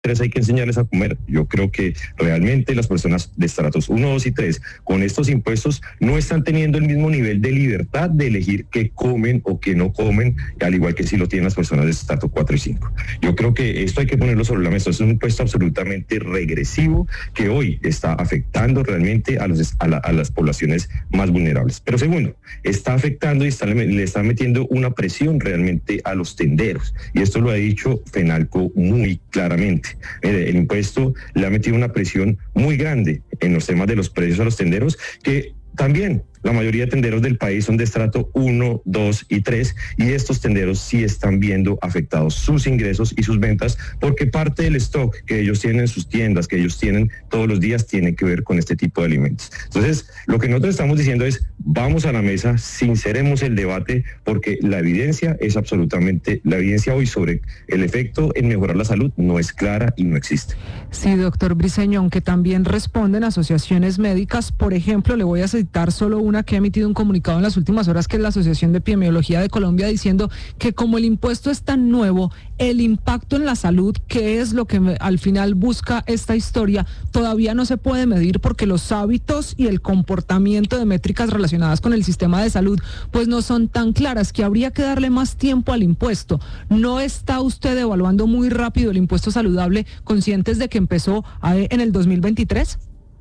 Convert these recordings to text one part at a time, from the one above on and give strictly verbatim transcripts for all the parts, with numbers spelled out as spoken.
hay que enseñarles a comer. Yo creo que realmente las personas de estratos uno, dos y tres con estos impuestos no están teniendo el mismo nivel de libertad de elegir qué comen o qué no comen, al igual que si lo tienen las personas de estrato cuatro y cinco. Yo creo que esto hay que ponerlo sobre la mesa. Es un impuesto absolutamente regresivo que hoy está afectando realmente a, los, a, la, a las poblaciones más vulnerables. Pero segundo, está afectando y está, le está metiendo una presión realmente a los tenderos. Y esto lo ha dicho FENALCO muy claramente. Mire, el impuesto le ha metido una presión muy grande en los temas de los precios a los tenderos, que también la mayoría de tenderos del país son de estrato uno, dos y tres, y estos tenderos sí están viendo afectados sus ingresos y sus ventas, porque parte del stock que ellos tienen en sus tiendas, que ellos tienen todos los días, tiene que ver con este tipo de alimentos. Entonces, lo que nosotros estamos diciendo es, vamos a la mesa, sinceremos el debate, porque la evidencia es absolutamente, la evidencia hoy sobre el efecto en mejorar la salud no es clara y no existe. Sí, doctor Briceño, aunque también responden asociaciones médicas. Por ejemplo, le voy a citar solo una que ha emitido un comunicado en las últimas horas, que es la Asociación de Epidemiología de Colombia, diciendo que como el impuesto es tan nuevo, el impacto en la salud, que es lo que al final busca esta historia, todavía no se puede medir, porque los hábitos y el comportamiento de métricas relacionadas con el sistema de salud pues no son tan claras, que habría que darle más tiempo al impuesto. ¿No está usted evaluando muy rápido el impuesto saludable, conscientes de que empezó a, en el dos mil veintitrés?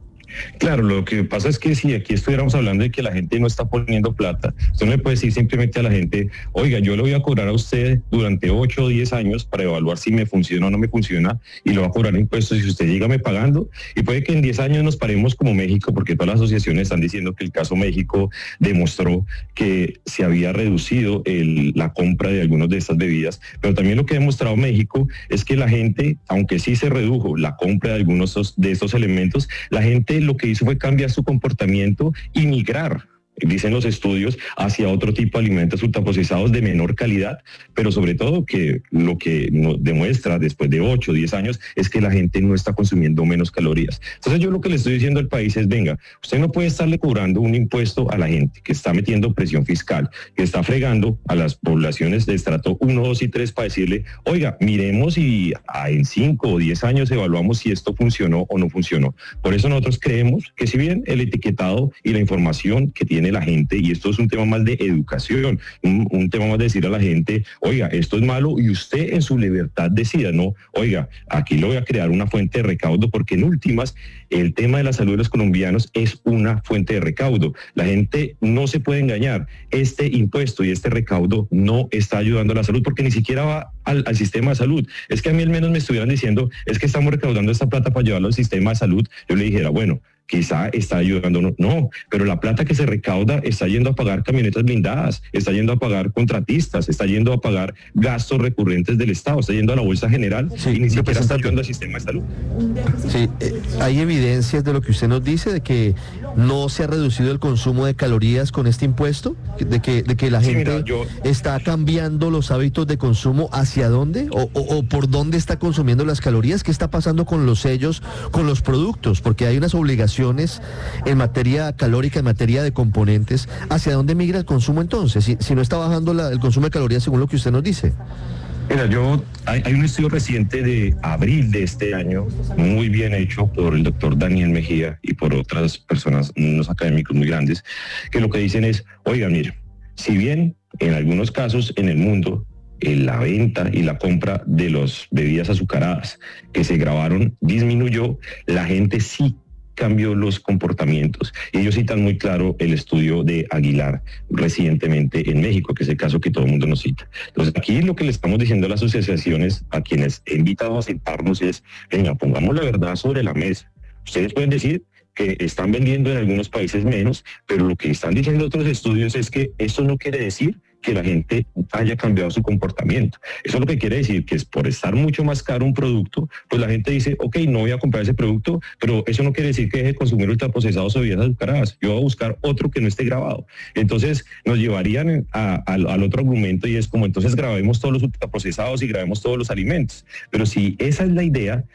Claro, lo que pasa es que si aquí estuviéramos hablando de que la gente no está poniendo plata, usted no le puede decir simplemente a la gente, oiga, yo le voy a cobrar a usted durante ocho o diez años para evaluar si me funciona o no me funciona, y le va a cobrar impuestos y usted llega me pagando, y puede que en diez años nos paremos como México, porque todas las asociaciones están diciendo que el caso México demostró que se había reducido el, la compra de algunas de estas bebidas, pero también lo que ha demostrado México es que la gente, aunque sí se redujo la compra de algunos de estos elementos, la gente lo que hizo fue cambiar su comportamiento y migrar, dicen los estudios, hacia otro tipo de alimentos ultraprocesados de menor calidad, pero sobre todo que lo que nos demuestra después de ocho o diez años es que la gente no está consumiendo menos calorías. Entonces yo lo que le estoy diciendo al país es, venga, usted no puede estarle cobrando un impuesto a la gente que está metiendo presión fiscal, que está fregando a las poblaciones de estrato uno, dos y tres para decirle, oiga, miremos y en cinco o diez años evaluamos si esto funcionó o no funcionó. Por eso nosotros creemos que si bien el etiquetado y la información que tiene la gente, y esto es un tema más de educación, un, un tema más de decir a la gente, oiga, esto es malo y usted en su libertad decida, no, oiga, aquí le voy a crear una fuente de recaudo, porque en últimas el tema de la salud de los colombianos es una fuente de recaudo. La gente no se puede engañar, este impuesto y este recaudo no está ayudando a la salud, porque ni siquiera va al, al sistema de salud. Es que a mí al menos me estuvieran diciendo, es que estamos recaudando esta plata para llevarlo al sistema de salud, yo le dijera, bueno, quizá está ayudando, no, no, pero la plata que se recauda está yendo a pagar camionetas blindadas, está yendo a pagar contratistas, está yendo a pagar gastos recurrentes del Estado, está yendo a la bolsa general, sí, y ni siquiera está ayudando al sistema de salud. Sí, eh, hay evidencias de lo que usted nos dice, de que no se ha reducido el consumo de calorías con este impuesto, de que, de que la gente sí, mira, yo... está cambiando los hábitos de consumo. ¿Hacia dónde? O, o, o por dónde está consumiendo las calorías. ¿Qué está pasando con los sellos, con los productos? Porque hay unas obligaciones en materia calórica, en materia de componentes. ¿Hacia dónde migra el consumo entonces? Si, si no está bajando la, el consumo de calorías según lo que usted nos dice. Mira, yo, hay, hay un estudio reciente de abril de este año, muy bien hecho por el doctor Daniel Mejía y por otras personas, unos académicos muy grandes, que lo que dicen es, oiga, mire, si bien en algunos casos en el mundo en la venta y la compra de las bebidas azucaradas que se grabaron disminuyó, la gente sí cambió los comportamientos. Y ellos citan muy claro el estudio de Aguilar recientemente en México, que es el caso que todo el mundo nos cita. Entonces, aquí lo que le estamos diciendo a las asociaciones, a quienes he invitado a sentarnos, es, venga, pongamos la verdad sobre la mesa. Ustedes pueden decir que están vendiendo en algunos países menos, pero lo que están diciendo otros estudios es que eso no quiere decir que la gente haya cambiado su comportamiento. Eso lo que quiere decir que es por estar mucho más caro un producto, pues la gente dice, ok, no voy a comprar ese producto, pero eso no quiere decir que deje de consumir ultraprocesados o bebidas azucaradas. Yo voy a buscar otro que no esté grabado. Entonces nos llevarían a, a, al otro argumento, y es como, entonces grabemos todos los ultraprocesados y grabemos todos los alimentos. Pero si esa es la idea,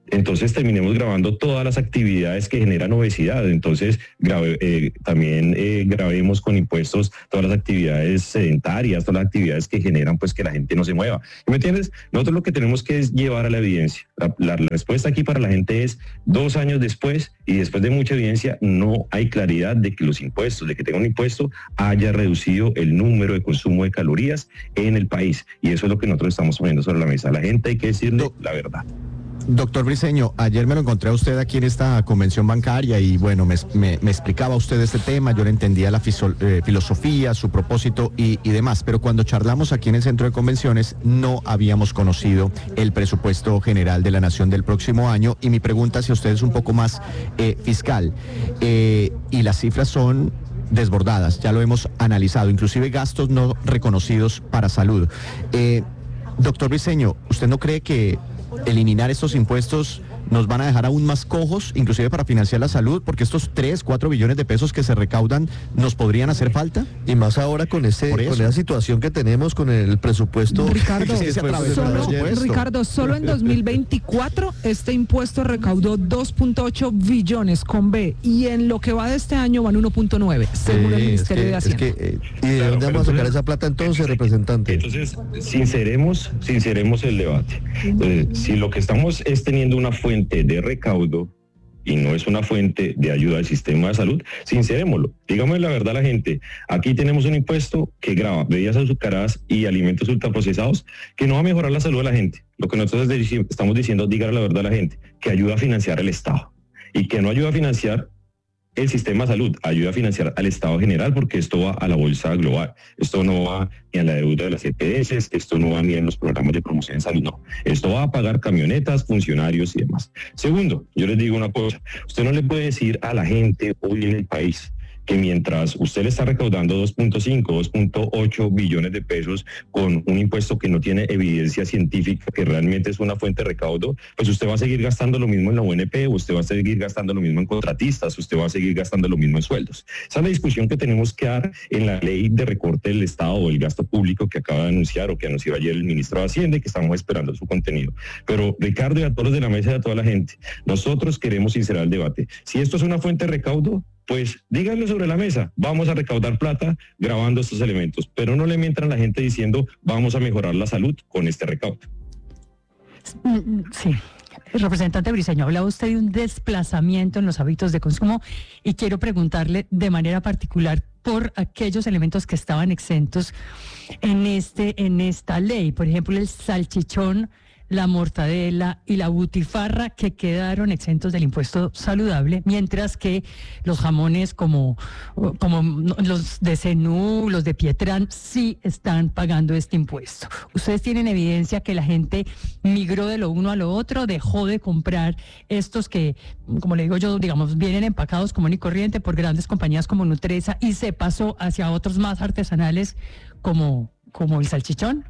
entonces terminemos grabando todas las actividades que generan obesidad. Entonces grave, eh, también eh, grabemos con impuestos todas las actividades sedentarias, todas las actividades que generan pues que la gente no se mueva. ¿Me entiendes? Nosotros lo que tenemos que es llevar a la evidencia. La, la, la respuesta aquí para la gente es dos años después, y después de mucha evidencia no hay claridad de que los impuestos, de que tenga un impuesto, haya reducido el número de consumo de calorías en el país. Y eso es lo que nosotros estamos poniendo sobre la mesa. A la gente hay que decirle no. la verdad. Doctor Briceño, ayer me lo encontré a usted aquí en esta convención bancaria y bueno, me, me, me explicaba usted este tema, yo le entendía la fiso, eh, filosofía, su propósito y, y demás, pero cuando charlamos aquí en el centro de convenciones no habíamos conocido el presupuesto general de la nación del próximo año y mi pregunta hacia usted es un poco más eh, fiscal eh, y las cifras son desbordadas, ya lo hemos analizado, inclusive gastos no reconocidos para salud. Eh, doctor Briceño, ¿usted no cree que eliminar estos impuestos nos van a dejar aún más cojos, inclusive para financiar la salud, porque estos tres, cuatro billones de pesos que se recaudan nos podrían hacer falta? Y más ahora con ese, con esa situación que tenemos con el presupuesto. Ricardo, sí, solo, Ricardo, solo en dos mil veinticuatro este impuesto recaudó dos punto ocho billones con B, y en lo que va de este año van uno punto nueve, según sí, el Ministerio que, de Hacienda. Es que, eh, ¿y de claro, dónde vamos a sacar esa plata entonces, representante? Entonces, sinceremos, sinceremos el debate. Entonces, si lo que estamos es teniendo una fuente de recaudo y no es una fuente de ayuda al sistema de salud, sincerémoslo, digamos la verdad a la gente. Aquí tenemos un impuesto que grava bebidas azucaradas y alimentos ultraprocesados que no va a mejorar la salud de la gente. Lo que nosotros estamos diciendo, dígale la verdad a la gente, que ayuda a financiar el Estado y que no ayuda a financiar el sistema de salud, ayuda a financiar al Estado general, porque esto va a la bolsa global. Esto no va ni a la deuda de las E P S, esto no va ni en los programas de promoción de salud, no. Esto va a pagar camionetas, funcionarios y demás. Segundo, yo les digo una cosa, usted no le puede decir a la gente hoy en el país que mientras usted le está recaudando dos punto cinco, dos punto ocho billones de pesos con un impuesto que no tiene evidencia científica, que realmente es una fuente de recaudo, pues usted va a seguir gastando lo mismo en la U N P, usted va a seguir gastando lo mismo en contratistas, usted va a seguir gastando lo mismo en sueldos. Esa es la discusión que tenemos que dar en la ley de recorte del Estado o el gasto público que acaba de anunciar o que anunció ayer el ministro de Hacienda y que estamos esperando su contenido. Pero Ricardo y a todos los de la mesa y a toda la gente, nosotros queremos sincerar el debate. Si esto es una fuente de recaudo, pues díganlo sobre la mesa, vamos a recaudar plata grabando estos elementos, pero no le mientan a la gente diciendo vamos a mejorar la salud con este recaudo. Sí, representante Briceño, hablaba usted de un desplazamiento en los hábitos de consumo y quiero preguntarle de manera particular por aquellos elementos que estaban exentos en, este, en esta ley, por ejemplo el salchichón, la mortadela y la butifarra, que quedaron exentos del impuesto saludable, mientras que los jamones como, como los de Zenú, los de Pietrán, sí están pagando este impuesto. ¿Ustedes tienen evidencia que la gente migró de lo uno a lo otro, dejó de comprar estos que, como le digo yo, digamos, vienen empacados común y corriente por grandes compañías como Nutresa y se pasó hacia otros más artesanales como, como el salchichón?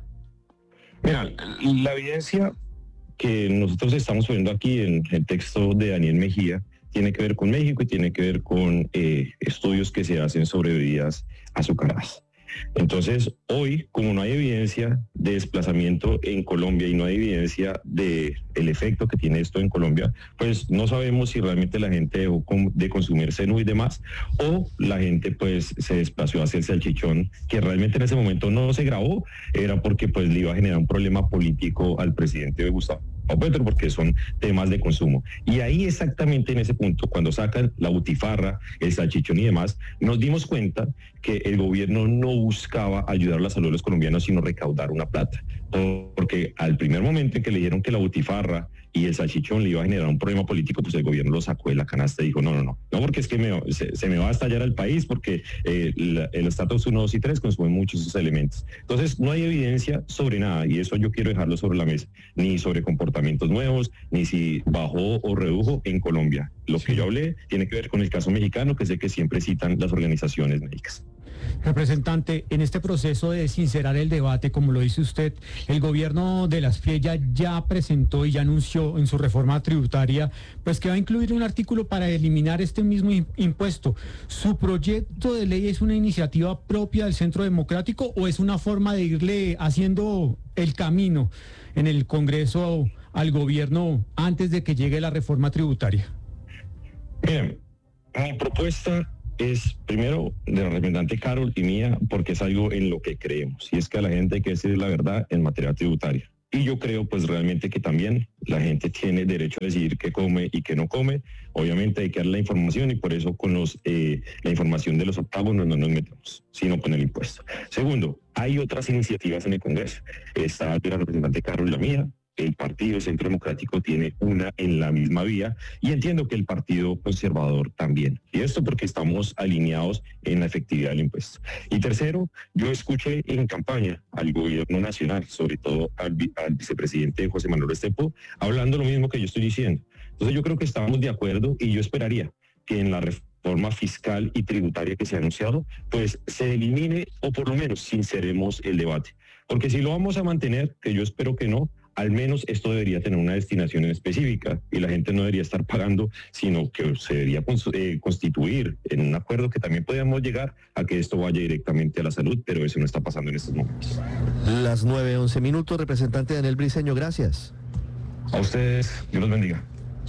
Mira, la evidencia que nosotros estamos poniendo aquí en el texto de Daniel Mejía tiene que ver con México y tiene que ver con eh, estudios que se hacen sobre bebidas azucaradas. Entonces, hoy, como no hay evidencia de desplazamiento en Colombia y no hay evidencia de el efecto que tiene esto en Colombia, pues no sabemos si realmente la gente dejó de consumir Zenú y demás, o la gente pues se desplazó hacia el salchichón, que realmente en ese momento no se grabó, era porque pues le iba a generar un problema político al presidente Gustavo Petro, porque son temas de consumo. Y ahí exactamente en ese punto, cuando sacan la butifarra, el salchichón y demás, nos dimos cuenta que el gobierno no buscaba ayudar a la salud de los colombianos, sino recaudar una plata. Porque al primer momento en que le dijeron que la butifarra y el salchichón le iba a generar un problema político, pues el gobierno lo sacó de la canasta y dijo, no, no, no, no, porque es que me, se, se me va a estallar al país, porque eh, la, el estatus uno, dos y tres consumen muchos esos elementos. Entonces, no hay evidencia sobre nada, y eso yo quiero dejarlo sobre la mesa, ni sobre comportamientos nuevos, ni si bajó o redujo en Colombia. Lo que yo hablé tiene que ver con el caso mexicano, que sé que siempre citan las organizaciones médicas. Representante, en este proceso de sincerar el debate, como lo dice usted, el gobierno de las Fiella ya presentó y ya anunció en su reforma tributaria, pues que va a incluir un artículo para eliminar este mismo impuesto. ¿Su proyecto de ley es una iniciativa propia del Centro Democrático o es una forma de irle haciendo el camino en el Congreso al gobierno antes de que llegue la reforma tributaria? Miren, mi propuesta es, primero, de la representante Carol y mía, porque es algo en lo que creemos, y es que a la gente hay que decir la verdad en materia tributaria. Y yo creo pues realmente que también la gente tiene derecho a decidir qué come y qué no come. Obviamente hay que dar la información y por eso con los eh, la información de los octavos no, no nos metemos, sino con el impuesto. Segundo, hay otras iniciativas en el Congreso. Está la representante Carol y la mía. El Partido Centro Democrático tiene una en la misma vía y entiendo que el Partido Conservador también. Y esto porque estamos alineados en la efectividad del impuesto. Y tercero, yo escuché en campaña al gobierno nacional, sobre todo al, al vicepresidente José Manuel Restrepo, hablando lo mismo que yo estoy diciendo. Entonces yo creo que estamos de acuerdo y yo esperaría que en la reforma fiscal y tributaria que se ha anunciado, pues se elimine o por lo menos sinceremos el debate. Porque si lo vamos a mantener, que yo espero que no, al menos esto debería tener una destinación en específica y la gente no debería estar pagando, sino que se debería constituir en un acuerdo que también podríamos llegar a que esto vaya directamente a la salud, pero eso no está pasando en estos momentos. Las nueve, once minutos, representante Daniel Briceño, gracias. A ustedes, Dios los bendiga.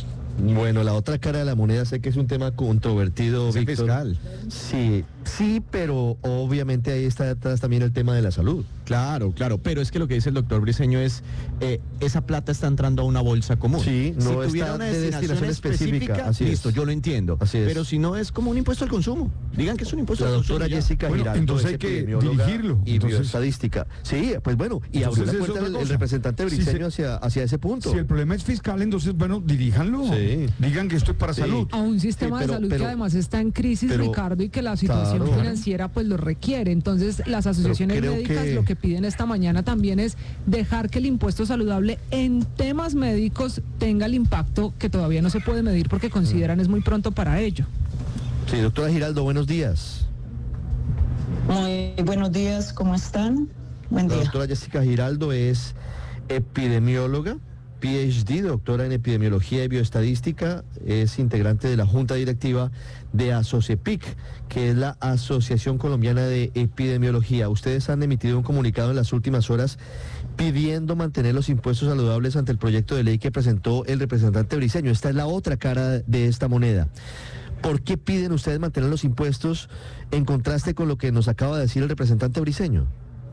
Bueno, la otra cara de la moneda, sé que es un tema controvertido, Víctor. Fiscal. Sí, sí, pero obviamente ahí está detrás también el tema de la salud. Claro, claro, pero es que lo que dice el doctor Briceño es, eh, esa plata está entrando a una bolsa común. Sí, no si está tuviera una de destinación, destinación específica, específica, así listo, es. yo lo entiendo. Así es. Pero si no, es como un impuesto al consumo. Digan que es un impuesto La al consumo. doctora ya. Jessica Bueno, Giraldo entonces es hay que epidemióloga dirigirlo, y entonces- bioestadística. Sí, pues bueno, y abrió la Entonces es puerta otra el, el cosa. representante Si Briceño se- hacia, hacia ese punto. Si el problema es fiscal, entonces, bueno, diríjanlo. Sí. Digan que esto es para Sí. salud. A un sistema Sí, pero- de salud pero- que además está en crisis, pero- Ricardo, y que la situación Claro. financiera pues lo requiere. Entonces, las asociaciones creo médicas que- lo que piden esta mañana también es dejar que el impuesto saludable en temas médicos tenga el impacto que todavía no se puede medir porque consideran es muy pronto para ello. Sí, doctora Giraldo, buenos días. Muy buenos días, ¿cómo están? Buen La día. doctora Jessica Giraldo es epidemióloga, P H D, doctora en epidemiología y bioestadística, es integrante de la Junta Directiva de ASOCEPIC, que es la Asociación Colombiana de Epidemiología. Ustedes han emitido un comunicado en las últimas horas pidiendo mantener los impuestos saludables ante el proyecto de ley que presentó el representante Briceño. Esta es la otra cara de esta moneda. ¿Por qué piden ustedes mantener los impuestos en contraste con lo que nos acaba de decir el representante Briceño?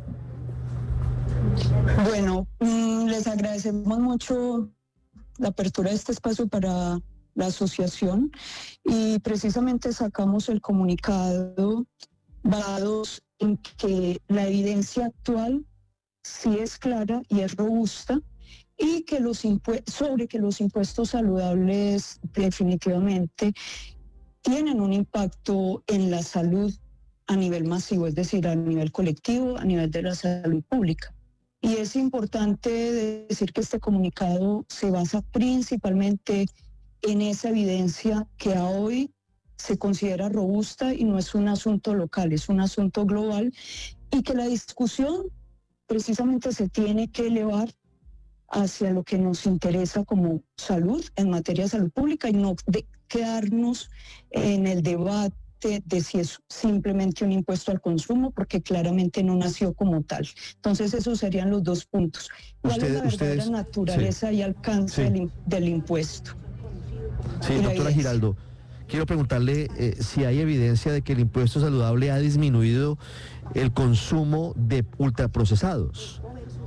Bueno, mm, les agradecemos mucho la apertura de este espacio para la asociación y precisamente sacamos el comunicado basados en que la evidencia actual sí es clara y es robusta y que los impue- sobre que los impuestos saludables definitivamente tienen un impacto en la salud a nivel masivo, es decir, a nivel colectivo, a nivel de la salud pública. Y es importante decir que este comunicado se basa principalmente en esa evidencia que a hoy se considera robusta y no es un asunto local, es un asunto global y que la discusión precisamente se tiene que elevar hacia lo que nos interesa como salud, en materia de salud pública y no de quedarnos en el debate de si es simplemente un impuesto al consumo, porque claramente no nació como tal. Entonces esos serían los dos puntos. ¿Cuál Usted- es la verdadera ustedes- naturaleza y alcance Sí. del, im- del impuesto? Sí, Y la doctora evidencia. Giraldo, quiero preguntarle eh, si hay evidencia de que el impuesto saludable ha disminuido el consumo de ultraprocesados.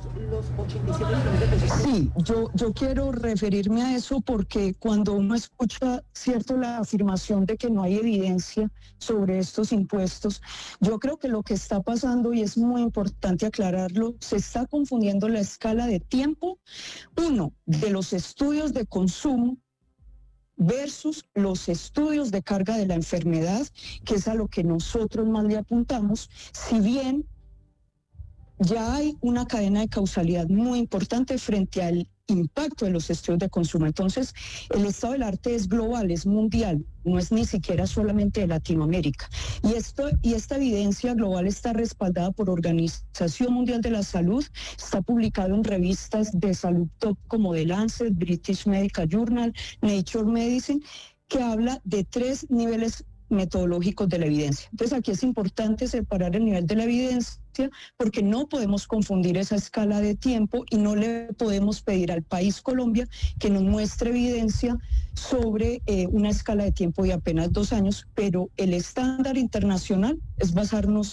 Sí, yo, yo quiero referirme a eso porque cuando uno escucha, cierto, la afirmación de que no hay evidencia sobre estos impuestos, yo creo que lo que está pasando, y es muy importante aclararlo, se está confundiendo la escala de tiempo, uno, de los estudios de consumo versus los estudios de carga de la enfermedad, que es a lo que nosotros más le apuntamos, si bien ya hay una cadena de causalidad muy importante frente al impacto de los estudios de consumo. Entonces, el estado del arte es global, es mundial, no es ni siquiera solamente de Latinoamérica. Y, esto, y esta evidencia global está respaldada por Organización Mundial de la Salud, está publicado en revistas de salud top como The Lancet, British Medical Journal, Nature Medicine, que habla de tres niveles metodológicos de la evidencia. Entonces aquí es importante separar el nivel de la evidencia porque no podemos confundir esa escala de tiempo y no le podemos pedir al país Colombia que nos muestre evidencia sobre eh, una escala de tiempo de apenas dos años, pero el estándar internacional es basarnos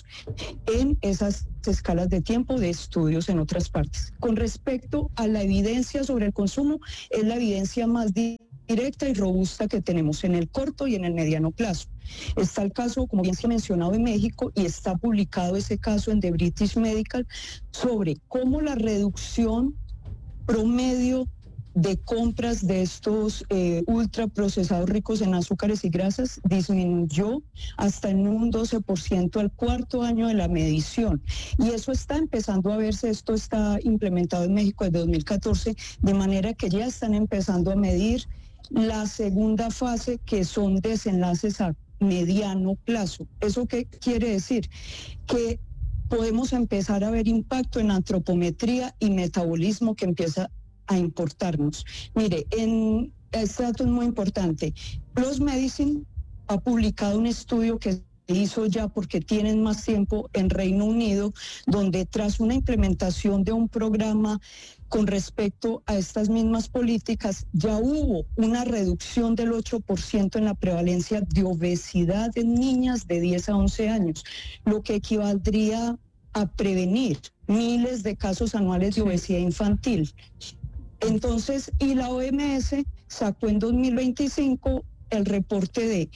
en esas escalas de tiempo de estudios en otras partes. Con respecto a la evidencia sobre el consumo, es la evidencia más directa y robusta que tenemos en el corto y en el mediano plazo. Está el caso, como bien se ha mencionado, en México, y está publicado ese caso en The British Medical sobre cómo la reducción promedio de compras de estos eh, ultraprocesados ricos en azúcares y grasas disminuyó hasta en un doce por ciento al cuarto año de la medición. Y eso está empezando a verse, esto está implementado en México desde dos mil catorce, de manera que ya están empezando a medir la segunda fase, que son desenlaces a mediano plazo. ¿Eso qué quiere decir? Que podemos empezar a ver impacto en antropometría y metabolismo que empieza a importarnos. Mire, en, este dato es muy importante. PLOS Medicine ha publicado un estudio que hizo ya porque tienen más tiempo en Reino Unido, donde tras una implementación de un programa con respecto a estas mismas políticas, ya hubo una reducción del ocho por ciento en la prevalencia de obesidad en niñas de diez a once años, lo que equivaldría a prevenir miles de casos anuales de obesidad infantil. Entonces, y la O M S sacó en dos mil veinticinco el reporte de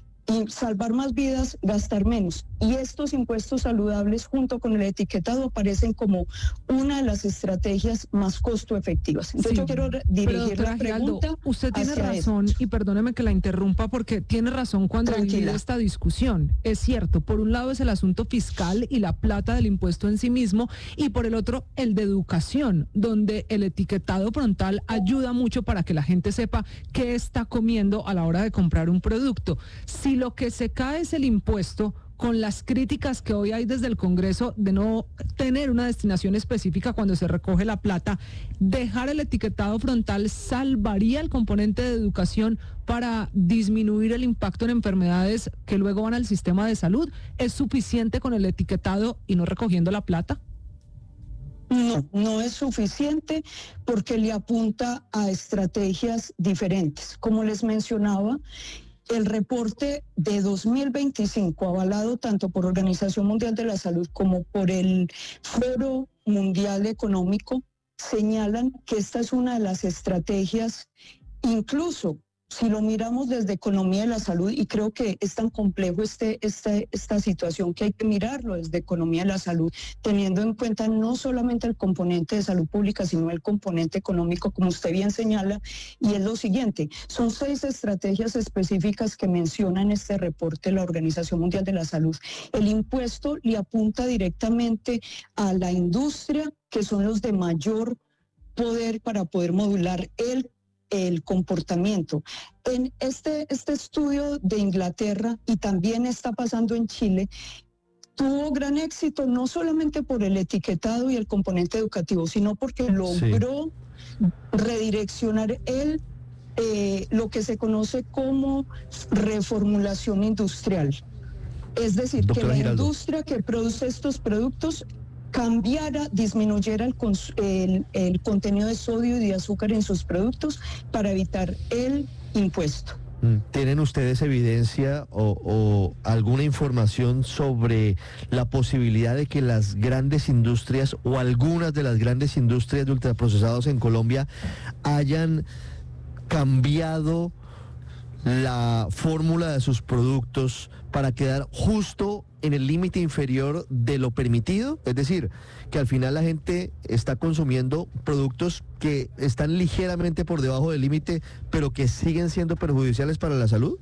y salvar más vidas, gastar menos. Y estos impuestos saludables junto con el etiquetado aparecen como una de las estrategias más costo efectivas. Entonces sí, yo quiero dirigir la pregunta. Giraldo, usted tiene razón eso. Y perdóneme que la interrumpa porque tiene razón cuando divide esta discusión. Es cierto, por un lado es el asunto fiscal y la plata del impuesto en sí mismo, y por el otro el de educación, donde el etiquetado frontal ayuda mucho para que la gente sepa qué está comiendo a la hora de comprar un producto. Si lo que se cae es el impuesto, con las críticas que hoy hay desde el Congreso de no tener una destinación específica cuando se recoge la plata, dejar el etiquetado frontal salvaría el componente de educación para disminuir el impacto en enfermedades que luego van al sistema de salud. ¿Es suficiente con el etiquetado y no recogiendo la plata? No, no es suficiente porque le apunta a estrategias diferentes. Como les mencionaba, el reporte de dos mil veinticinco, avalado tanto por Organización Mundial de la Salud como por el Foro Mundial Económico, señalan que esta es una de las estrategias, incluso si lo miramos desde economía de la salud, y creo que es tan complejo este, este, esta situación que hay que mirarlo desde economía de la salud, teniendo en cuenta no solamente el componente de salud pública, sino el componente económico, como usted bien señala, y es lo siguiente, son seis estrategias específicas que menciona en este reporte la Organización Mundial de la Salud. El impuesto le apunta directamente a la industria, que son los de mayor poder para poder modular el el comportamiento. En este, este estudio de Inglaterra, y también está pasando en Chile, tuvo gran éxito no solamente por el etiquetado y el componente educativo, sino porque logró sí. redireccionar el, eh, lo que se conoce como reformulación industrial. Es decir, Doctora que la Giraldo. industria que produce estos productos cambiara, disminuyera el, el, el contenido de sodio y de azúcar en sus productos para evitar el impuesto. ¿Tienen ustedes evidencia o, o alguna información sobre la posibilidad de que las grandes industrias o algunas de las grandes industrias de ultraprocesados en Colombia hayan cambiado la fórmula de sus productos para quedar justo en el límite inferior de lo permitido? Es decir, que al final la gente está consumiendo productos que están ligeramente por debajo del límite, pero que siguen siendo perjudiciales para la salud.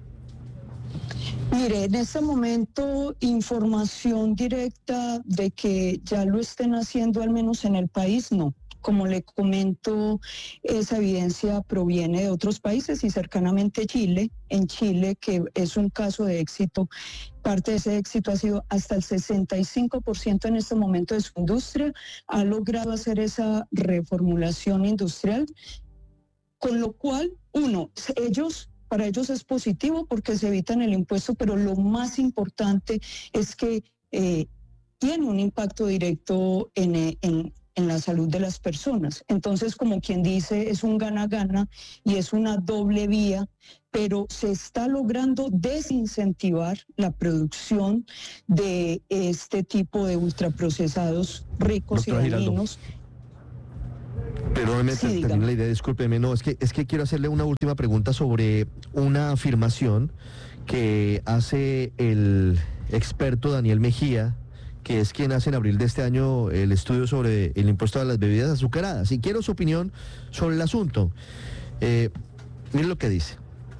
Mire, en este momento información directa de que ya lo estén haciendo, al menos en el país, no. Como le comento, esa evidencia proviene de otros países y cercanamente Chile. En Chile, que es un caso de éxito, parte de ese éxito ha sido hasta el sesenta y cinco por ciento en este momento de su industria, ha logrado hacer esa reformulación industrial, con lo cual, uno, ellos para ellos es positivo porque se evitan el impuesto, pero lo más importante es que eh, tiene un impacto directo en, en, en la salud de las personas. Entonces, como quien dice, es un gana-gana y es una doble vía, pero se está logrando desincentivar la producción de este tipo de ultraprocesados ricos Doctora y dañinos. Perdóneme, sí, termine la idea, discúlpeme, no, es que, es que quiero hacerle una última pregunta sobre una afirmación que hace el experto Daniel Mejía, que es quien hace en abril de este año el estudio sobre el impuesto a las bebidas azucaradas. Y quiero su opinión sobre el asunto. Eh, miren lo que dice.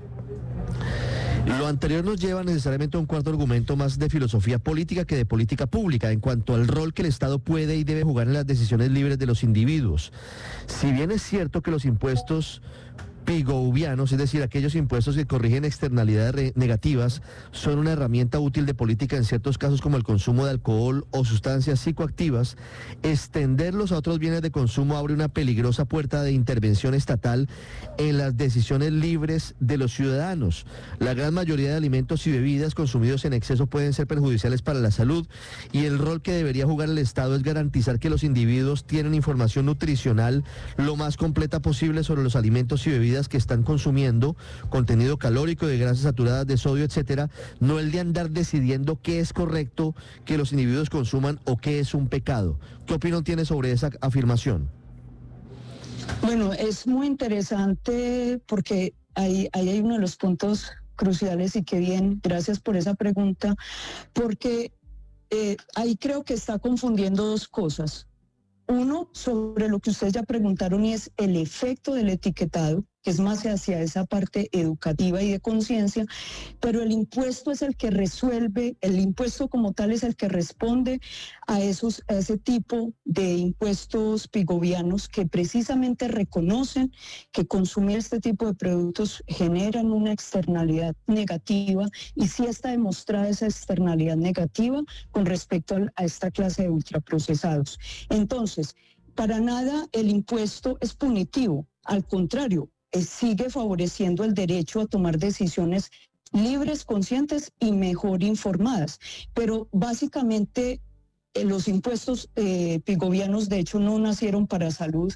Lo anterior nos lleva necesariamente a un cuarto argumento más de filosofía política que de política pública en cuanto al rol que el Estado puede y debe jugar en las decisiones libres de los individuos. Si bien es cierto que los impuestos pigovianos, es decir, aquellos impuestos que corrigen externalidades negativas, son una herramienta útil de política en ciertos casos como el consumo de alcohol o sustancias psicoactivas, extenderlos a otros bienes de consumo abre una peligrosa puerta de intervención estatal en las decisiones libres de los ciudadanos. La gran mayoría de alimentos y bebidas consumidos en exceso pueden ser perjudiciales para la salud y el rol que debería jugar el Estado es garantizar que los individuos tienen información nutricional lo más completa posible sobre los alimentos y bebidas que están consumiendo, contenido calórico, de grasas saturadas, de sodio, etcétera, no el de andar decidiendo qué es correcto que los individuos consuman o qué es un pecado. ¿Qué opinión tiene sobre esa afirmación? Bueno, es muy interesante porque ahí, ahí hay uno de los puntos cruciales y qué bien, gracias por esa pregunta, porque eh, ahí creo que está confundiendo dos cosas. Uno, sobre lo que ustedes ya preguntaron y es el efecto del etiquetado, que es más hacia esa parte educativa y de conciencia, pero el impuesto es el que resuelve, el impuesto como tal es el que responde a, esos, a ese tipo de impuestos pigovianos que precisamente reconocen que consumir este tipo de productos generan una externalidad negativa y sí está demostrada esa externalidad negativa con respecto a, a esta clase de ultraprocesados. Entonces, para nada el impuesto es punitivo, al contrario, sigue favoreciendo el derecho a tomar decisiones libres, conscientes y mejor informadas. Pero básicamente eh, los impuestos eh, pigovianos de hecho no nacieron para salud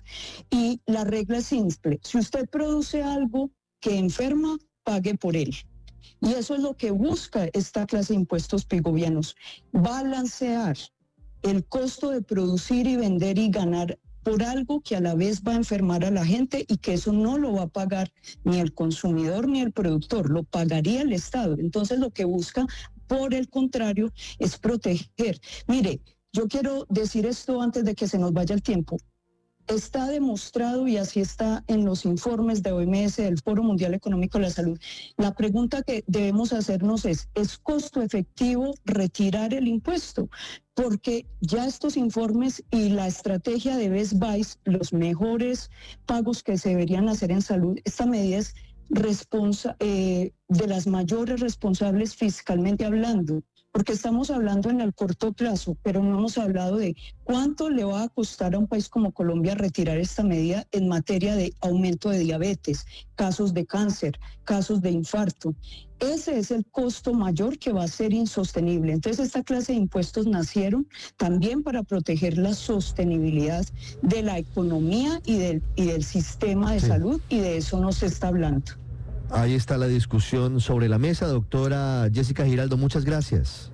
y la regla es simple. Si usted produce algo que enferma, pague por él. Y eso es lo que busca esta clase de impuestos pigovianos, balancear el costo de producir y vender y ganar por algo que a la vez va a enfermar a la gente y que eso no lo va a pagar ni el consumidor ni el productor, lo pagaría el Estado. Entonces lo que busca, por el contrario, es proteger. Mire, yo quiero decir esto antes de que se nos vaya el tiempo. Está demostrado, y así está en los informes de O M S, del Foro Mundial Económico de la Salud, la pregunta que debemos hacernos es, ¿es costo efectivo retirar el impuesto? Porque ya estos informes y la estrategia de Best Buy, los mejores pagos que se deberían hacer en salud, esta medida es responsa, eh, de las mayores responsables fiscalmente hablando, porque estamos hablando en el corto plazo, pero no hemos hablado de cuánto le va a costar a un país como Colombia retirar esta medida en materia de aumento de diabetes, casos de cáncer, casos de infarto. Ese es el costo mayor que va a ser insostenible. Entonces, esta clase de impuestos nacieron también para proteger la sostenibilidad de la economía y del, y del sistema de sí. salud, y de eso no se está hablando. Ahí está la discusión sobre la mesa, doctora Jessica Giraldo, muchas gracias.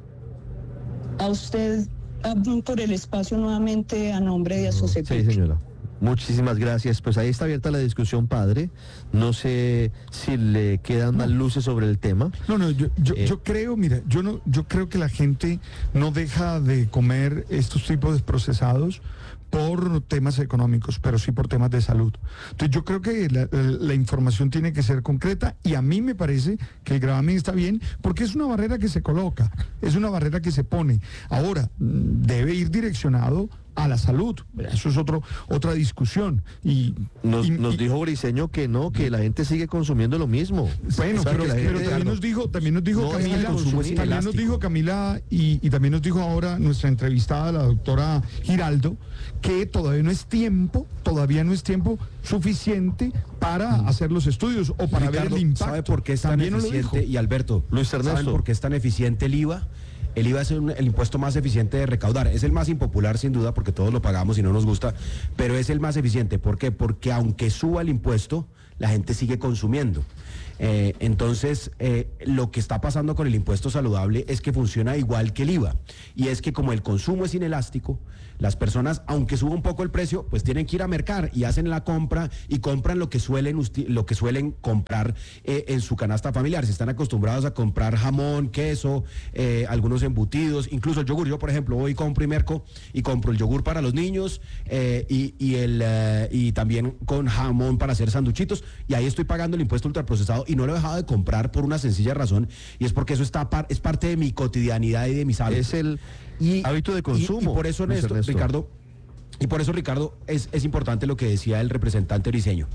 A usted por el espacio nuevamente a nombre de Asocep. Sí, señora. Muchísimas gracias. Pues ahí está abierta la discusión, padre. No sé si le quedan más luces sobre el tema. No, no, yo, yo, eh, yo creo, mira, yo no, yo creo que la gente no deja de comer estos tipos de procesados por temas económicos, pero sí por temas de salud. Entonces yo creo que la, la información tiene que ser concreta y a mí me parece que el gravamen está bien porque es una barrera que se coloca, es una barrera que se pone. Ahora, debe ir direccionado a la salud, eso es otro, otra discusión. Y nos, y, nos y, dijo Briceño que no, que la gente sigue consumiendo lo mismo. Bueno, pero, pero también nos dijo, también nos dijo no, Camila, también nos dijo Camila y, y también nos dijo ahora nuestra entrevistada, la doctora Giraldo, que todavía no es tiempo, todavía no es tiempo suficiente para mm. hacer los estudios o para Ricardo, ver el impacto. ¿sabe por qué es tan También eficiente? Y Alberto, Luis Ernesto, ¿saben por qué es tan eficiente el I V A? El I V A es un, el impuesto más eficiente de recaudar. Es el más impopular, sin duda, porque todos lo pagamos y no nos gusta, pero es el más eficiente. ¿Por qué? Porque aunque suba el impuesto, la gente sigue consumiendo. Eh, entonces, eh, lo que está pasando con el impuesto saludable es que funciona igual que el I V A. Y es que como el consumo es inelástico, las personas, aunque suba un poco el precio, pues tienen que ir a mercar y hacen la compra y compran lo que suelen, lo que suelen comprar eh, en su canasta familiar. Si están acostumbrados a comprar jamón, queso, eh, algunos embutidos, incluso el yogur. Yo, por ejemplo, voy y compro y merco y compro el yogur para los niños eh, y, y, el, eh, y también con jamón para hacer sanduchitos. Y ahí estoy pagando el impuesto ultraprocesado y no lo he dejado de comprar por una sencilla razón, y es porque eso está par, es parte de mi cotidianidad y de mis hábitos. Es el y, hábito de consumo. Y, y por eso, Ernesto, Ernesto. Ricardo, y por eso, Ricardo, es, es importante lo que decía el representante Briceño.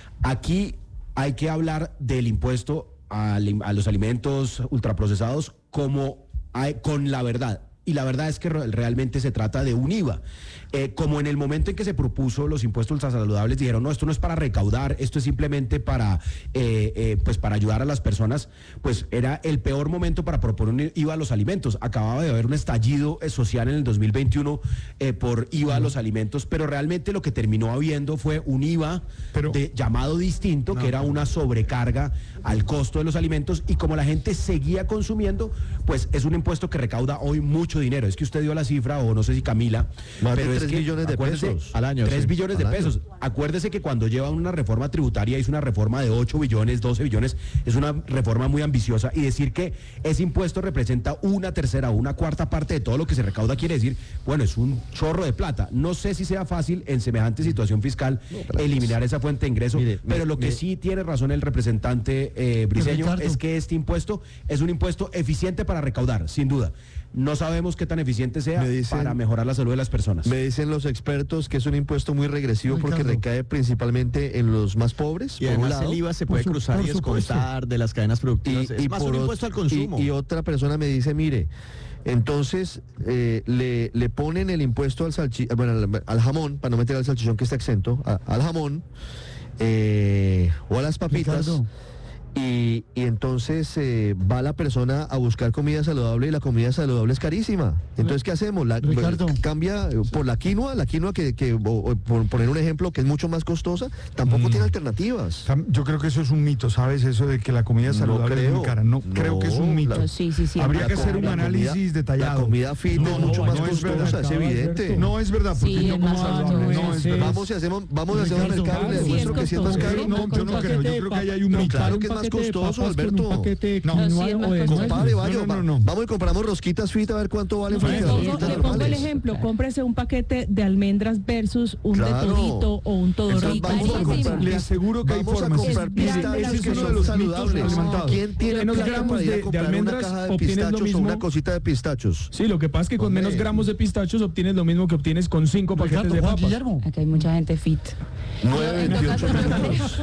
Aquí hay que hablar del impuesto a, a los alimentos ultraprocesados como hay, con la verdad. Y la verdad es que realmente se trata de un I V A. Eh, como en el momento en que se propuso los impuestos ultrasaludables, dijeron, no, esto no es para recaudar, esto es simplemente para, eh, eh, pues para ayudar a las personas, pues era el peor momento para proponer un I V A a los alimentos. Acababa de haber un estallido social en el dos mil veintiuno eh, por I V A a los alimentos, pero realmente lo que terminó habiendo fue un I V A pero, de, llamado distinto, no, que era una sobrecarga al costo de los alimentos, y como la gente seguía consumiendo, pues es un impuesto que recauda hoy mucho dinero. Es que usted dio la cifra, o no sé si Camila, más pero de es tres que, billones de pesos al año. tres sí, billones de pesos. Acuérdese que cuando lleva una reforma tributaria, hizo una reforma de ocho billones, doce billones, es una reforma muy ambiciosa, y decir que ese impuesto representa una tercera o una cuarta parte de todo lo que se recauda quiere decir, bueno, es un chorro de plata. No sé si sea fácil en semejante situación fiscal no, eliminar esa fuente de ingreso, mire, pero mire, lo que mire. sí tiene razón el representante eh, Briceño es que este impuesto es un impuesto eficiente para recaudar, sin duda. No sabemos qué tan eficiente sea me dicen, para mejorar la salud de las personas. Me dicen los expertos que es un impuesto muy regresivo Ricardo. porque recae principalmente en los más pobres. Y por además un lado, el I V A se puede cruzar y descontar de las cadenas productivas. Y, es y más por un impuesto al consumo. Y, y otra persona me dice, mire, entonces eh, le, le ponen el impuesto al, salchi, bueno, al, al jamón, para no meter al salchichón que está exento, a, al jamón eh, o a las papitas. Ricardo. Y, y entonces eh, va la persona a buscar comida saludable y la comida saludable es carísima. Entonces, ¿qué hacemos? La, Ricardo. Cambia por la quinoa, la quinoa que, que o, o, por poner un ejemplo, que es mucho más costosa, tampoco mm. tiene alternativas. Yo creo que eso es un mito, ¿sabes? Eso de que la comida saludable no es muy cara. No, no, creo que es un mito. La, sí, sí, sí. Habría que hacer un análisis comida, detallado. La comida fit no, es mucho no, más no costosa, es, es evidente. No es verdad, porque sí, yo como saludable. No, no es verdad. Vamos y hacemos, vamos a hacer un mercado y le demuestro que si es más caro. No, yo no creo, yo creo que ahí hay un mito. Claro que es más costoso, Alberto. No, compadre, vaya, vamos y compramos rosquitas fit a ver cuánto valen. Le pongo, le pongo el ejemplo, cómprese un paquete de almendras versus un claro. de todito o un todo rico. Le aseguro que hay formas. Vamos a comprar pistachos que son saludables. ¿Quién tiene menos gramos de, de almendras una caja de pistachos lo mismo, o una cosita de pistachos? Sí, lo que pasa es que con Hombre. menos gramos de pistachos obtienes lo mismo que obtienes con cinco paquetes Ricardo, de papas. Guillermo. Aquí hay mucha gente fit. nueve veintiocho minutos.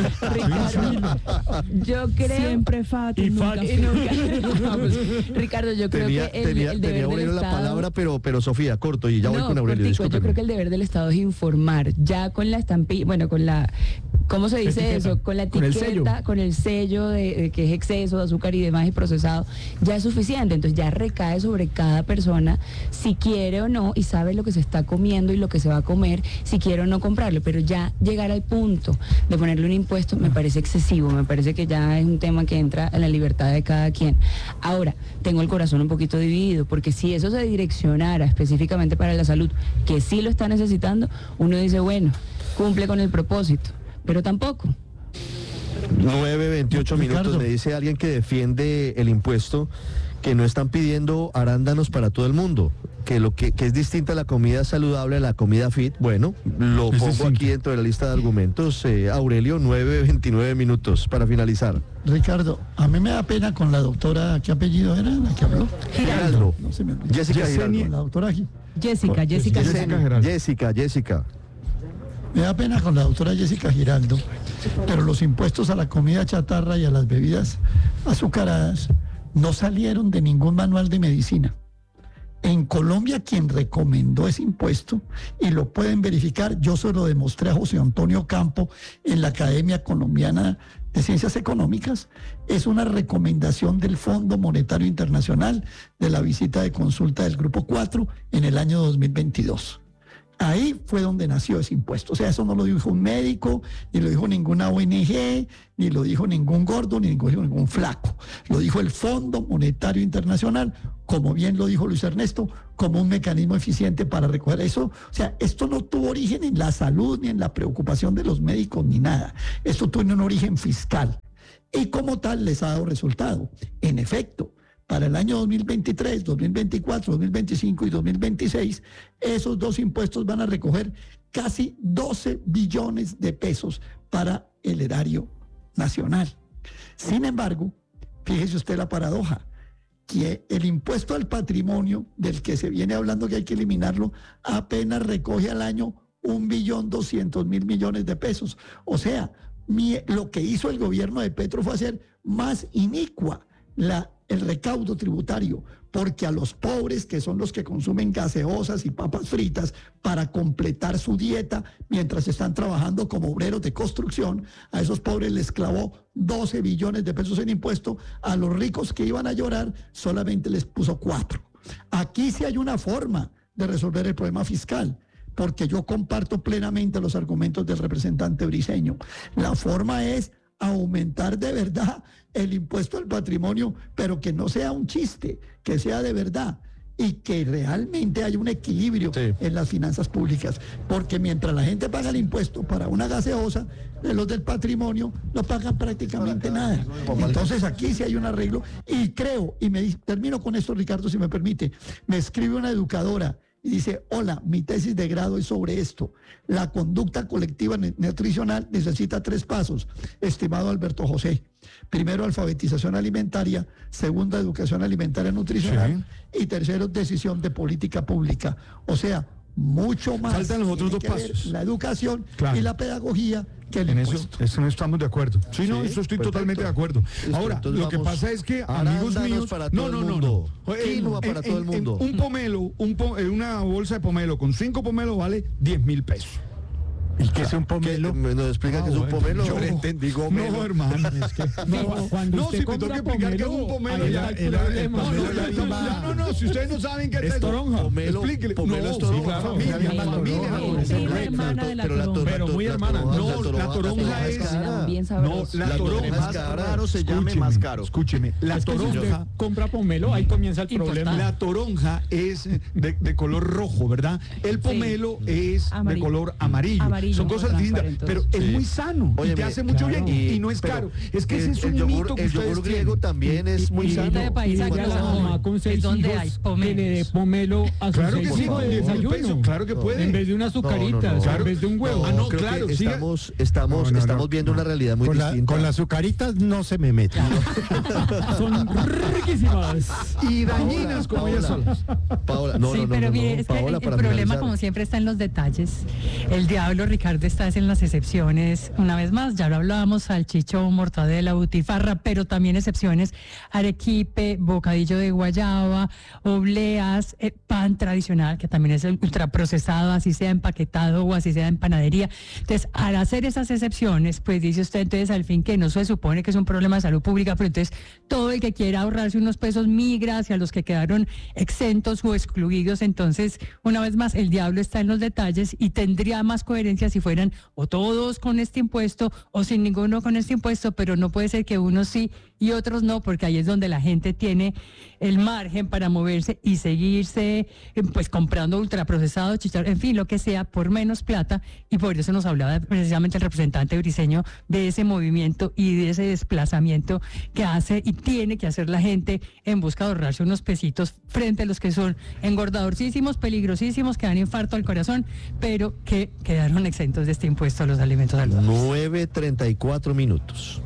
Yo creo siempre fat y nunca, fat. y nunca. Pues, Ricardo, yo creo tenía, que el, tenía, el deber tenía del Estado, la palabra, pero pero Sofía, corto y ya no, voy con Aurelio. Cortico, yo creo que el deber del Estado es informar, ya con la estampilla, bueno, con la, ¿cómo se dice etiqueta. eso? Con la etiqueta, con el sello, con el sello de, de que es exceso de azúcar y demás y procesado, ya es suficiente. Entonces ya recae sobre cada persona si quiere o no y sabe lo que se está comiendo y lo que se va a comer, si quiere o no comprarlo. Pero ya llegar al punto de ponerle un impuesto me parece excesivo, me parece que ya es un tema que entra en la libertad de cada quien. Ahora, tengo el corazón un poquito dividido, porque si eso se direccionara específicamente para la salud, que sí lo está necesitando, uno dice, bueno, cumple con el propósito, pero tampoco. nueve veintiocho minutos, me dice alguien que defiende el impuesto, que no están pidiendo arándanos para todo el mundo, que lo que, que es distinta la comida saludable a la comida fit. Bueno, lo pongo es aquí dentro de la lista de argumentos. eh, Aurelio, nueve veintinueve minutos para finalizar. Ricardo, a mí me da pena con la doctora, ¿qué apellido era la que habló? Giraldo. No se me Jessica Giraldo. Giraldo. La doctora Jessica, Jessica, Jessica, Jessica, Jessica. Me da pena con la doctora Jessica Giraldo, pero los impuestos a la comida chatarra y a las bebidas azucaradas no salieron de ningún manual de medicina. En Colombia, quien recomendó ese impuesto, y lo pueden verificar, yo se lo demostré a José Antonio Campo en la Academia Colombiana de Ciencias Económicas, es una recomendación del Fondo Monetario Internacional de la visita de consulta del Grupo cuatro en el año dos mil veintidós. Ahí fue donde nació ese impuesto. O sea, eso no lo dijo un médico, ni lo dijo ninguna O N G, ni lo dijo ningún gordo, ni lo dijo ningún flaco. Lo dijo el Fondo Monetario Internacional, como bien lo dijo Luis Ernesto, como un mecanismo eficiente para recoger eso. O sea, esto no tuvo origen en la salud, ni en la preocupación de los médicos, ni nada. Esto tuvo un origen fiscal. Y como tal les ha dado resultado. En efecto, para el año dos mil veintitrés, dos mil veinticuatro, dos mil veinticinco y dos mil veintiséis, esos dos impuestos van a recoger casi doce billones de pesos para el erario nacional. Sin embargo, fíjese usted la paradoja, que el impuesto al patrimonio, del que se viene hablando que hay que eliminarlo, apenas recoge al año un billón doscientos mil millones de pesos. O sea, mi, lo que hizo el gobierno de Petro fue hacer más inicua la el recaudo tributario, porque a los pobres, que son los que consumen gaseosas y papas fritas para completar su dieta mientras están trabajando como obreros de construcción, a esos pobres les clavó doce billones de pesos en impuesto, a los ricos que iban a llorar solamente les puso cuatro. Aquí sí hay una forma de resolver el problema fiscal, porque yo comparto plenamente los argumentos del representante Briceño. La forma es aumentar de verdad el impuesto al patrimonio, pero que no sea un chiste, que sea de verdad y que realmente haya un equilibrio sí. en las finanzas públicas, porque mientras la gente paga el impuesto para una gaseosa, los del patrimonio no pagan prácticamente nada. Entonces aquí sí hay un arreglo y creo, y me termino con esto, Ricardo, si me permite, me escribe una educadora y dice: hola, mi tesis de grado es sobre esto. La conducta colectiva nutricional necesita tres pasos, estimado Alberto José. Primero, alfabetización alimentaria. Segundo, educación alimentaria nutricional. Sí. Y tercero, decisión de política pública. O sea, mucho más. Faltan los otros dos pasos. La educación claro. y la pedagogía que el en impuesto. Eso, eso no estamos de acuerdo. Sí, sí no, eso estoy perfecto. totalmente de acuerdo. Listo, Ahora, lo que pasa es que, amigos míos, para todo no, no, no, no. Quinoa para en, todo el mundo. En, un pomelo, un po, una bolsa de pomelo con cinco pomelos vale diez mil pesos. ¿Y qué es un pomelo? ¿Me nos explica ah, qué es un pomelo? Yo entendí gomelo. No, hermano, es que... No, cuando no si me tengo que explicar qué es un pomelo, ya el problema. No, no, no, si ustedes no saben qué es toronja. Pomelo, pomelo es toronja. Familia, familia. Pero muy hermana. No, la toronja es... No, la toronja más caro se llame más caro. Escúcheme, la toronja... compra pomelo, ahí comienza el problema. La toronja es de color rojo, ¿verdad? El pomelo es de color amarillo. Son cosas distintas, pero es sí. muy sano. Oye, y te hace mucho claro. bien y, y no es caro. Es que ese es un yogur, mito que el yogur griego tienen. también es muy y, sano. De país, y la mamá con seis hijos hay que le dé pomelo a sus claro que sí, de desayuno. Claro que puede. En vez de unas azucaritas, no, no, no. Claro. en vez de un huevo. No, ah, no, claro. Estamos, estamos, no, no, estamos viendo no. una realidad muy con distinta. La, con las azucaritas no se me mete. Son riquísimas y dañinas como ellas son. Paola, no, sí, no, no, pero no, mire, no, es que Paola, el, el problema, finalizar. como siempre, está en los detalles. El diablo, Ricardo, está en las excepciones. Una vez más, ya lo hablábamos, salchichón, mortadela, butifarra, pero también excepciones: arequipe, bocadillo de guayaba, obleas, eh, pan tradicional, que también es ultraprocesado, así sea empaquetado o así sea en panadería. Entonces, al hacer esas excepciones, pues dice usted, entonces, al fin, que no se supone que es un problema de salud pública, pero entonces todo el que quiera ahorrarse unos pesos migra hacia los que quedaron exentos o excluidos. Entonces, una vez más, el diablo está en los detalles y tendría más coherencia si fueran o todos con este impuesto o sin ninguno con este impuesto, pero no puede ser que unos sí y otros no, porque ahí es donde la gente tiene el margen para moverse y seguirse pues comprando ultraprocesado, chicharrón, en fin, lo que sea, por menos plata. Y por eso nos hablaba precisamente el representante Briceño de ese movimiento y de ese desplazamiento que hace y tiene que hacer la gente en busca de ahorrarse unos pesitos frente a los que son engordadorcísimos, peligrosísimos, que dan infarto al corazón, pero que quedaron exentos de este impuesto a los alimentos saludables. nueve treinta y cuatro minutos.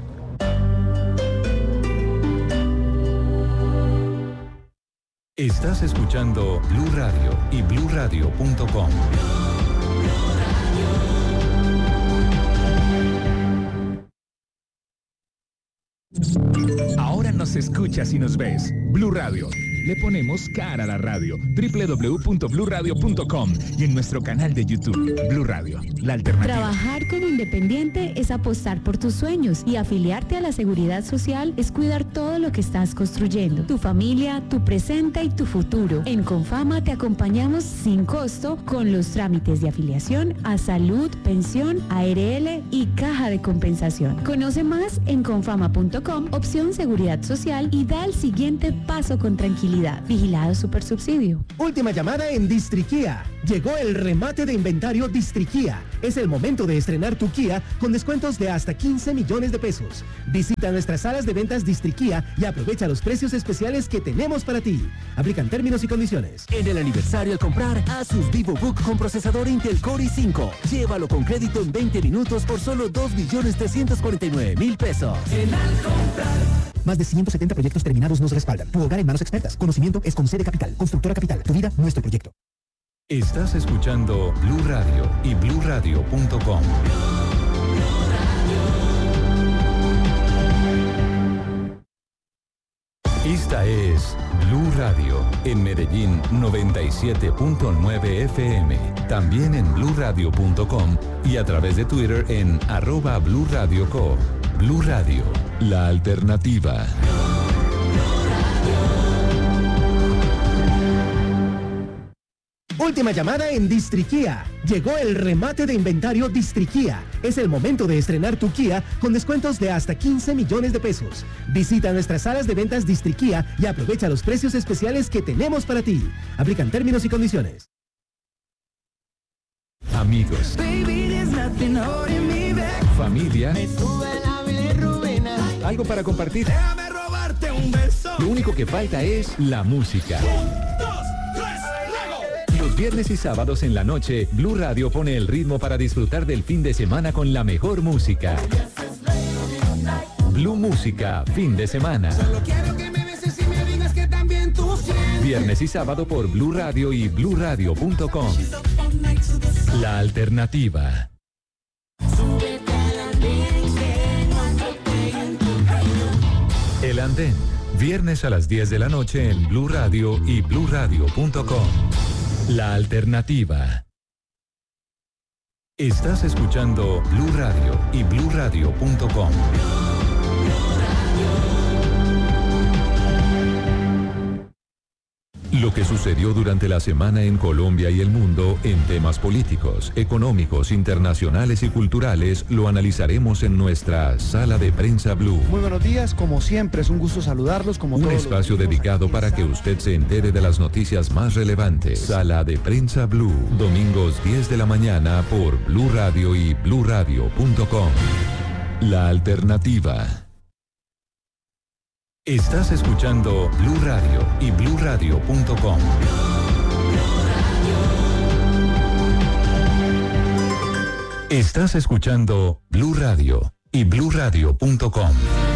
Estás escuchando Blue Radio y blue radio punto com. Ahora nos escuchas y nos ves. Blue Radio, Le ponemos cara a la radio. doble u doble u doble u punto blue radio punto com y en nuestro canal de YouTube, Blue Radio, la alternativa. Trabajar como independiente es apostar por tus sueños y afiliarte a la Seguridad Social es cuidar todo lo que estás construyendo, tu familia, tu presente y tu futuro. En Confama te acompañamos sin costo con los trámites de afiliación a salud, pensión, A R L y caja de compensación. Conoce más en confama punto com, opción Seguridad Social, y da el siguiente paso con tranquilidad. Vigilado Supersubsidio. Última llamada en Distriquía. Llegó el remate de inventario Distriquía. Es el momento de estrenar tu Kia con descuentos de hasta quince millones de pesos. Visita nuestras salas de ventas Distriquía y aprovecha los precios especiales que tenemos para ti. Aplican términos y condiciones. En el aniversario al comprar, Asus VivoBook con procesador Intel Core i cinco. Llévalo con crédito en veinte minutos por solo dos millones trescientos cuarenta y nueve mil pesos. En al comprar. Más de ciento setenta proyectos terminados nos respaldan. Tu hogar en manos expertas. Conocimiento es con C de Capital. Constructora Capital. Tu vida, nuestro proyecto. Estás escuchando Blue Radio y blue radio punto com. Esta es Blue Radio, en Medellín noventa y siete punto nueve F M, también en blue radio punto com y a través de Twitter en arroba Blue Radio Co. Blue Radio, la alternativa. Última llamada en Distriquía. Llegó el remate de inventario Distriquía. Es el momento de estrenar tu Kia con descuentos de hasta quince millones de pesos. Visita nuestras salas de ventas Distriquía y aprovecha los precios especiales que tenemos para ti. Aplican términos y condiciones. Amigos. Familia. Algo para compartir. Déjame robarte un beso. Lo único que falta es la música. Los viernes y sábados en la noche, Blue Radio pone el ritmo para disfrutar del fin de semana con la mejor música. Blue Música, fin de semana. Solo quiero que me beses y me digas que también tú sientes. Viernes y sábado por Blue Radio y blue radio punto com. La alternativa. El Andén, viernes a las diez de la noche en Blue Radio y blue radio punto com. La alternativa. Estás escuchando Blue Radio y blue radio punto com. Lo que sucedió durante la semana en Colombia y el mundo en temas políticos, económicos, internacionales y culturales lo analizaremos en nuestra Sala de Prensa Blue. Muy buenos días, como siempre es un gusto saludarlos. Como un espacio dedicado para que usted se entere de las noticias más relevantes. Sala de Prensa Blue, domingos diez de la mañana por Blue Radio y blue radio punto com. La alternativa. Estás escuchando Blue Radio y blue radio punto com. Estás escuchando Blue Radio y blue radio punto com.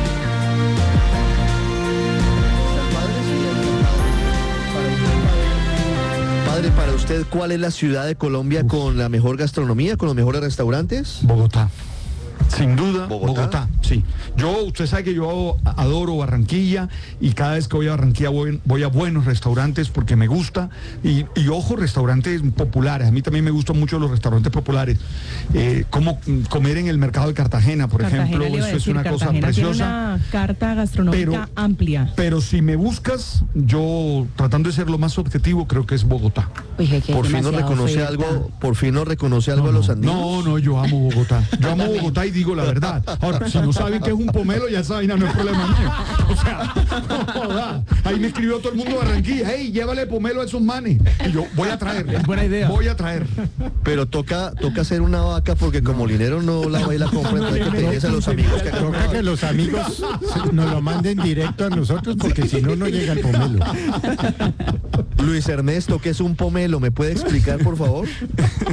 Padre, para usted, ¿cuál es la ciudad de Colombia Uf. con la mejor gastronomía, con los mejores restaurantes? Bogotá. Sin duda, ¿Bogotá? Bogotá, sí. Yo, usted sabe que yo adoro Barranquilla y cada vez que voy a Barranquilla voy, voy a buenos restaurantes porque me gusta. Y, y ojo, restaurantes populares. A mí también me gustan mucho los restaurantes populares. Eh, como comer en el mercado de Cartagena, por Cartagena, ejemplo, eso decir, es una Cartagena cosa preciosa. Tiene una carta gastronómica pero, amplia. Pero si me buscas, yo tratando de ser lo más objetivo, creo que es Bogotá. Oye, por fin nos reconoce algo, por fin nos reconoce algo no, a los andinos. No, no, yo amo Bogotá. Yo amo Bogotá y digo la verdad. Ahora, si no saben que es un pomelo, ya saben, no es problema mío. O sea, no, ahí me escribió todo el mundo de Barranquilla, hey, llévale pomelo a esos manes. Y yo, voy a traer. Es buena idea. Voy a traer. Pero toca toca hacer una vaca porque como molinero no la va y la compra, entonces hay que pedirse a los amigos que toca que los amigos nos lo manden directo a nosotros porque si no, no llega el pomelo. Luis Ernesto, ¿qué es un pomelo? ¿Me puede explicar, por favor?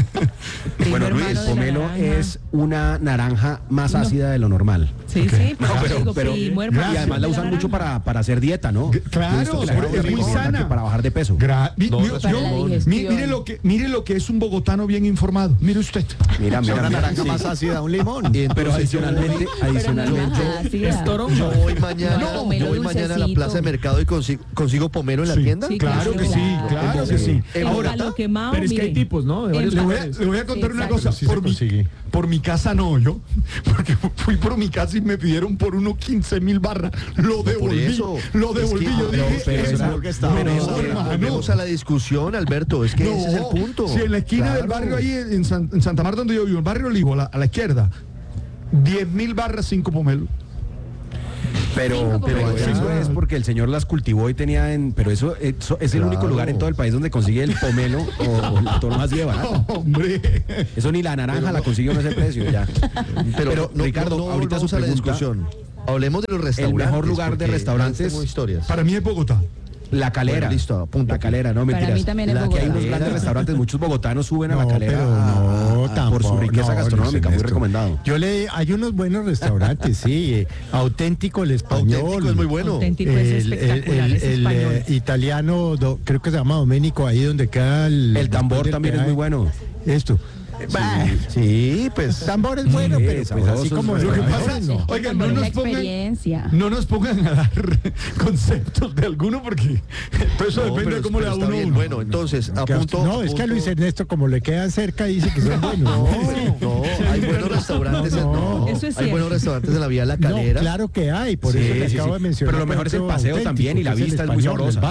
Bueno, Luis, el pomelo es una naranja más no. ácida de lo normal. Sí, okay. sí, no, pero, digo, pero, y, y además la usan mucho para, para hacer dieta, ¿no? Claro, es muy sana. Para bajar de peso. Gra mi, no, yo, yo, mire, lo que, mire lo que es un bogotano bien informado. Mire usted. Mira, mira, una mira, naranja sí. más ácida, un limón. Y pero adicionalmente, pero adicionalmente. Yo voy mañana, no, yo voy mañana a la plaza de mercado y consigo, consigo pomelo en la sí, tienda. Sí, claro, claro que sí, claro que sí. Ahora, lo quemado, pero es que mire, hay tipos, ¿no? De le, voy a, le voy a contar sí, una cosa. Sí por, mi, por mi casa no, yo. Porque fui por mi casa y me pidieron por uno quince mil barras. Lo devolví. Eso, lo devolví. Es que, yo dije, no, pero eso es lo que está. Volvemos a la discusión, Alberto. Es que no, ese es el punto. Si en la esquina claro. del barrio ahí en, San, en Santa Marta, donde yo vivo, el barrio Olivo, a la, a la izquierda, diez mil barras, cinco pomelos. Pero, pero eso es porque el señor las cultivó y tenía en... Pero eso, eso es el claro. único lugar en todo el país donde consigue el pomelo o, o la toro más lleva. No, hombre. Eso ni la naranja pero la consiguió en ese precio ya. Pero, pero no, Ricardo, no, no, ahorita vamos a la discusión. Hablemos de los restaurantes. El mejor lugar de restaurantes... Historias. Para mí es Bogotá. La Calera. Bueno, listo, punto. La Calera, no mentiras. Para mí también es la Bogotá. Que hay unos grandes restaurantes, muchos bogotanos suben no, a La Calera pero no, a, a, tampoco, por su riqueza no, gastronómica, muy esto. recomendado. Yo le hay unos buenos restaurantes, sí, eh, auténtico el español. Auténtico es muy bueno. Auténtico es el, espectacular, el, es el, español. el italiano, do, creo que se llama Domenico, ahí donde queda el... El tambor también es muy bueno. Esto. Sí, sí, pues tambor es bueno, sí, pero pues así como lo que pasa, no. Oigan, no nos pongan, no nos pongan a dar conceptos de alguno porque todo eso no, depende de cómo le da uno, uno. Bueno, entonces, a punto, no, es punto. que a Luis Ernesto como le quedan cerca dice que son buenos. No, no, hay buenos restaurantes, no, no, eso es hay buenos restaurantes en la vía La Calera. No, claro que hay, por sí, eso le sí, acabo sí. de mencionar. Pero lo mejor es el paseo también y la vista es muy sabrosa.